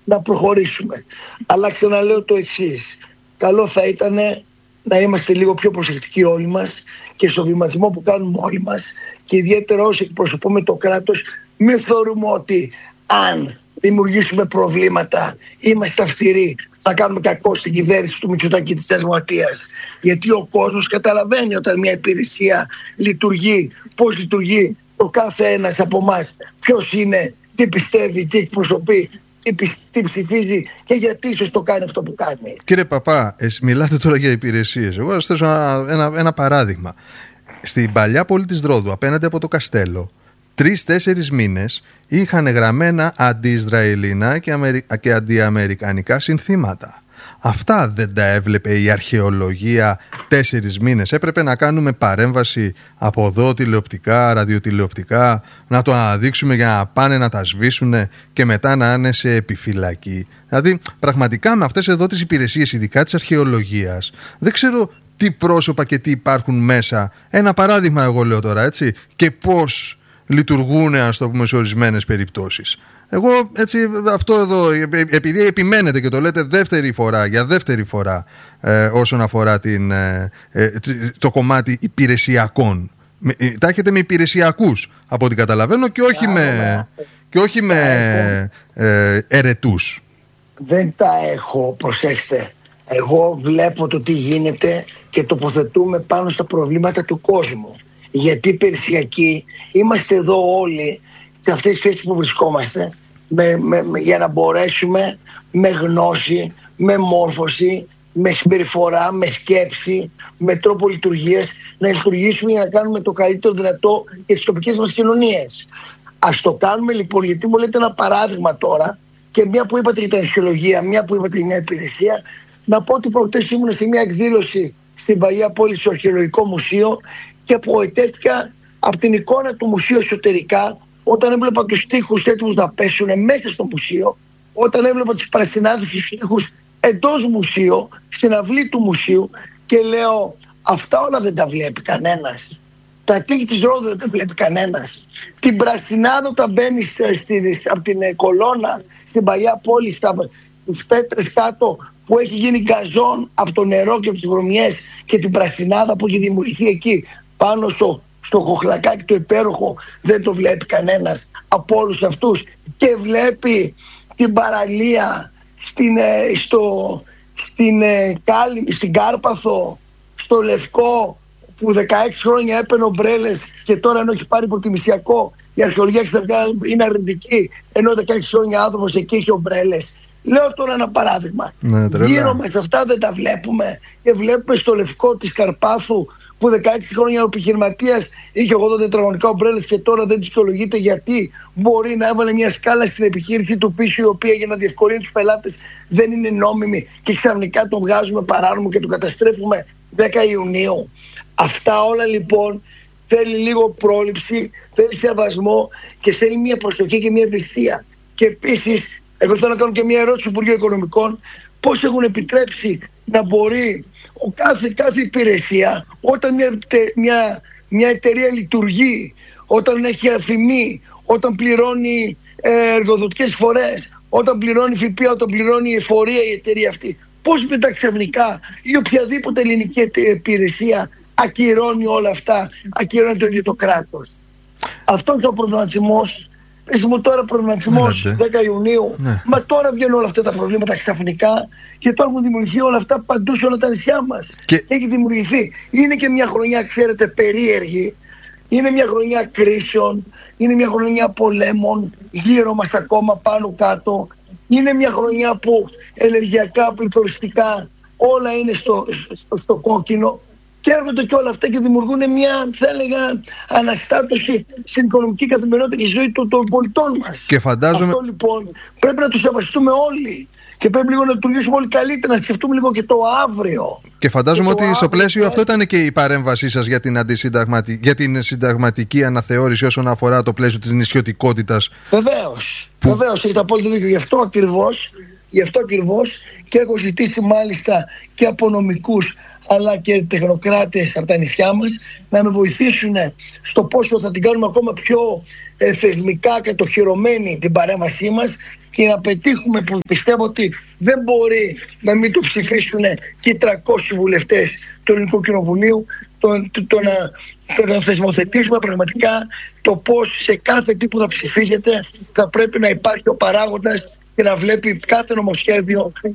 να προχωρήσουμε. Αλλά ξαναλέω το εξής. Καλό θα ήταν να είμαστε λίγο πιο προσεκτικοί όλοι μας και στο βηματισμό που κάνουμε όλοι μας, και ιδιαίτερα όσοι εκπροσωπούμε το κράτος, μην θεωρούμε ότι αν δημιουργήσουμε προβλήματα, είμαστε αυστηροί, θα κάνουμε κακό στην κυβέρνηση του Μητσοτάκη της Δημοκρατίας. Γιατί ο κόσμος καταλαβαίνει όταν μια υπηρεσία λειτουργεί, πώς λειτουργεί ο κάθε ένας από εμάς, ποιος είναι, τι πιστεύει, τι εκπροσωπεί, τι ψηφίζει και γιατί ίσως το κάνει αυτό που κάνει. Κύριε Παπά, μιλάτε τώρα για υπηρεσίες. Εγώ σας θέσω ένα παράδειγμα. Στην παλιά πόλη της Ρόδου, απέναντι από το Καστέλο, 3-4 μήνες είχαν γραμμένα αντι-Ισραηλινά και αντι-αμερικανικά συνθήματα. Αυτά δεν τα έβλεπε η αρχαιολογία 4 μήνες? Έπρεπε να κάνουμε παρέμβαση από εδώ τηλεοπτικά, ραδιοτηλεοπτικά, να το αναδείξουμε για να πάνε να τα σβήσουν και μετά να είναι σε επιφυλακή? Δηλαδή πραγματικά με αυτές εδώ τις υπηρεσίες, ειδικά της αρχαιολογίας, δεν ξέρω τι πρόσωπα και τι υπάρχουν μέσα. Ένα παράδειγμα εγώ λέω τώρα, έτσι, και πώς λειτουργούν, ας το πούμε, σε ορισμένες περιπτώσεις. Εγώ έτσι, αυτό εδώ, επειδή επιμένετε και το λέτε για δεύτερη φορά όσον αφορά το κομμάτι υπηρεσιακών, τα έχετε με υπηρεσιακούς από ό,τι καταλαβαίνω και όχι με ερετούς. Δεν τα έχω, προσέξτε. Εγώ βλέπω το τι γίνεται και τοποθετούμε πάνω στα προβλήματα του κόσμου. Γιατί υπηρεσιακοί είμαστε εδώ όλοι σε αυτές τις θέσεις που βρισκόμαστε για να μπορέσουμε με γνώση, με μόρφωση, με συμπεριφορά, με σκέψη, με τρόπο λειτουργίας να λειτουργήσουμε για να κάνουμε το καλύτερο δυνατό για τις τοπικές μας κοινωνίες. Ας το κάνουμε λοιπόν, γιατί μου λέτε ένα παράδειγμα τώρα, και μια που είπατε για την αρχαιολογία, μια που είπατε για μια υπηρεσία, να πω ότι προχτές ήμουν σε μια εκδήλωση στην παλιά πόλη στο Αρχαιολογικό Μουσείο και απογοητεύτηκα από την εικόνα του μουσείου εσωτερικά, όταν έβλεπα τους τοίχους έτοιμους να πέσουν μέσα στο μουσείο, όταν έβλεπα τις πρασινάδες και τους τοίχους εντός μουσείου, στην αυλή του μουσείου, και λέω, αυτά όλα δεν τα βλέπει κανένας. Τα τείχη της Ρόδου δεν τα βλέπει κανένας. Την πρασινάδα όταν μπαίνει από την κολόνα στην παλιά πόλη, στις πέτρες κάτω, που έχει γίνει γκαζόν από το νερό και από τις βρωμιές, και την πρασινάδα που έχει δημιουργηθεί εκεί πάνω στο κοχλακάκι το υπέροχο, δεν το βλέπει κανένας από όλους αυτούς. Και βλέπει την παραλία στην Κάρπαθο, στο Λευκό, που 16 χρόνια έπαιρνε ομπρέλες και τώρα ενώ έχει πάρει προτιμησιακό, η αρχαιολογία είναι αρνητική, ενώ 16 χρόνια άνθρωπος εκεί έχει ομπρέλες. Λέω τώρα ένα παράδειγμα. Γύρω μας αυτά δεν τα βλέπουμε, και βλέπουμε στο Λευκό της Καρπάθου, που 16 χρόνια ο επιχειρηματίας είχε 80 τετραγωνικά ομπρέλες και τώρα δεν δικαιολογείται, γιατί μπορεί να έβαλε μια σκάλα στην επιχείρηση του πίσω, η οποία για να διευκολύνει τους πελάτες δεν είναι νόμιμη, και ξαφνικά τον βγάζουμε παράνομο και τον καταστρέφουμε 10 Ιουνίου. Αυτά όλα λοιπόν θέλει λίγο πρόληψη, θέλει σεβασμό και θέλει μια προσοχή και μια ευαισθησία. Και επίσης, εγώ θέλω να κάνω και μια ερώτηση στο Υπουργείο Οικονομικών, πώς έχουν επιτρέψει να μπορεί κάθε υπηρεσία, όταν μια εταιρεία λειτουργεί, όταν έχει αφημί, όταν πληρώνει εργοδοτικές φορές, όταν πληρώνει ΦΠΑ, όταν πληρώνει εφορία η εταιρεία αυτή, πώς μετά ξαφνικά ή οποιαδήποτε ελληνική υπηρεσία ακυρώνει όλα αυτά, ακυρώνει το ίδιο το κράτος. Αυτός ο προβληματισμός, πες μου τώρα προβληματισμός 10 Ιουνίου, μα τώρα βγαίνουν όλα αυτά τα προβλήματα ξαφνικά, και τώρα έχουν δημιουργηθεί όλα αυτά παντού σε όλα τα νησιά μας. Και έχει δημιουργηθεί. Είναι και μια χρονιά, ξέρετε, περίεργη. Είναι μια χρονιά κρίσεων, είναι μια χρονιά πολέμων γύρω μας ακόμα πάνω κάτω. Είναι μια χρονιά που ενεργειακά, πληθωριστικά όλα είναι στο κόκκινο, και έρχονται και όλα αυτά και δημιουργούν μια, θα έλεγα, αναστάτωση στην οικονομική καθημερινότητα και ζωή των πολιτών μας. Και φαντάζομαι... Αυτό λοιπόν πρέπει να το σεβαστούμε όλοι και πρέπει λίγο να λειτουργήσουμε όλοι καλύτερα, να σκεφτούμε λίγο και το αύριο. Και φαντάζομαι ότι στο πλαίσιο αυτό ήταν και η παρέμβασή σας για την συνταγματική αναθεώρηση όσον αφορά το πλαίσιο της νησιωτικότητας. Βεβαίως, έχετε απόλυτο δίκιο. Γι' αυτό ακριβώς και έχω ζητήσει μάλιστα και από νομικούς αλλά και τεχνοκράτες από τα νησιά μας να με βοηθήσουν στο πόσο θα την κάνουμε ακόμα πιο θεσμικά κατοχυρωμένη την παρέμβασή μας, και να πετύχουμε, που πιστεύω ότι δεν μπορεί να μην το ψηφίσουν και οι 300 βουλευτές του Ελληνικού Κοινοβουλίου, το να θεσμοθετήσουμε πραγματικά το πώς σε κάθε τι που θα ψηφίζεται θα πρέπει να υπάρχει ο παράγοντας και να βλέπει κάθε νομοσχέδιο